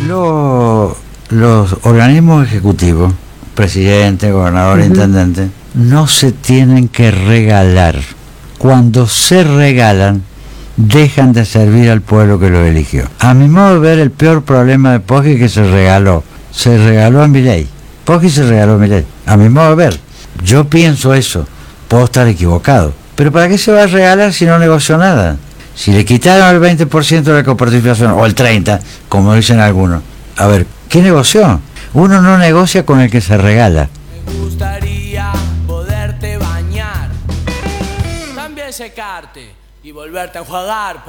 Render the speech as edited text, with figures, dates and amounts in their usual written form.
Los organismos ejecutivos, presidente, gobernador, intendente, no se tienen que regalar. Cuando se regalan, dejan de servir al pueblo que los eligió. A mi modo de ver, el peor problema de Poggi es que se regaló a Milei. Poggi se regaló a Milei, a mi modo de ver. Yo pienso eso, puedo estar equivocado. Pero ¿para qué se va a regalar si no negoció nada? Si le quitaron el 20% de la coparticipación, o el 30%, como dicen algunos, a ver, ¿qué negoció? Uno no negocia con el que se regala. Me gustaría poderte bañar, también secarte y volverte a enjuagar.